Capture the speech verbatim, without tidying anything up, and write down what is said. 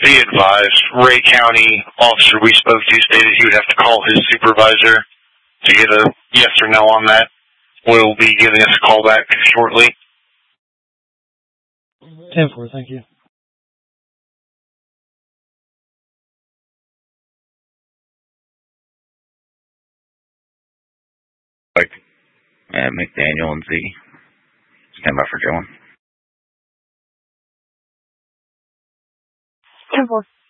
Be advised, Ray County officer we spoke to stated he would have to call his supervisor to get a yes or no on that. We'll be giving us a call back shortly. ten four, thank you. Like, uh, McDaniel and Z. Stand by for Joan. ten four.